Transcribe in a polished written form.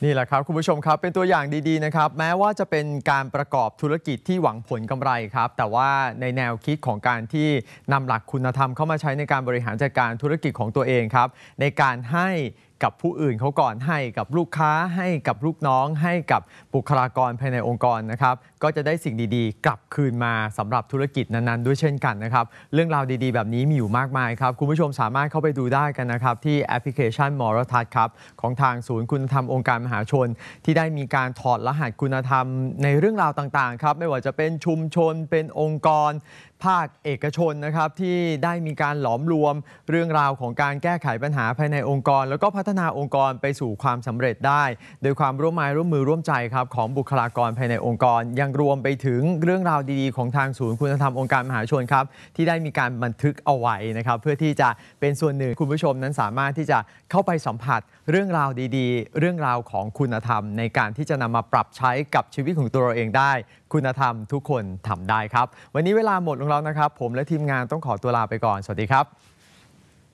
นี่แหละครับคุณผู้ชมครับเป็นตัวอย่างดีๆนะครับแม้ว่าจะเป็นการประกอบธุรกิจที่หวังผลกำไรครับแต่ว่าในแนวคิดของการที่นำหลักคุณธรรมเข้ามาใช้ในการบริหารจัดการธุรกิจของตัวเองครับในการให้กับผู้อื่นเขาก่อนให้กับลูกค้าให้กับลูกน้องให้กับบุคลากรภายในองค์กรนะครับก็จะได้สิ่งดีๆกลับคืนมาสำหรับธุรกิจนั้นๆด้วยเช่นกันนะครับเรื่องราวดีๆแบบนี้มีอยู่มากมายครับคุณผู้ชมสามารถเข้าไปดูได้กันนะครับที่แอปพลิเคชันมรทัศน์ครับของทางศูนย์คุณธรรมองค์การมหาชนที่ได้มีการถอดรหัสคุณธรรมในเรื่องราวต่างๆครับไม่ว่าจะเป็นชุมชนเป็นองค์กรภาคเอกชนนะครับที่ได้มีการหลอมรวมเรื่องราวของการแก้ไขปัญหาภายในองค์กรแล้วก็พัฒนาองค์กรไปสู่ความสำเร็จได้โดยความร่วมไม้ร่วมมือร่วมใจครับของบุคลากรภายในองค์กรยังรวมไปถึงเรื่องราวดีๆของทางศูนย์คุณธรรมองค์การมหาชนครับที่ได้มีการบันทึกเอาไว้นะครับเพื่อที่จะเป็นส่วนหนึ่งคุณผู้ชมนั้นสามารถที่จะเข้าไปสัมผัสเรื่องราวดีๆเรื่องราวของคุณธรรมในการที่จะนำมาปรับใช้กับชีวิตของตัวเราเองได้คุณธรรมทุกคนทำได้ครับวันนี้เวลาหมดลงแล้วนะครับผมและทีมงานต้องขอตัวลาไปก่อนสวัสดีครับ